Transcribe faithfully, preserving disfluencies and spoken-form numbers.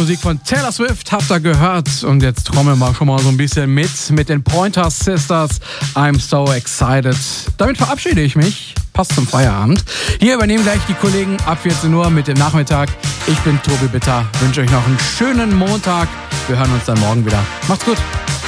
Musik von Taylor Swift habt ihr gehört. Und jetzt trommeln wir schon mal so ein bisschen mit, mit den Pointer Sisters. I'm so excited. Damit verabschiede ich mich. Passt zum Feierabend. Hier übernehmen gleich die Kollegen ab vierzehn Uhr mit dem Nachmittag. Ich bin Tobi Bitter. Wünsche euch noch einen schönen Montag. Wir hören uns dann morgen wieder. Macht's gut.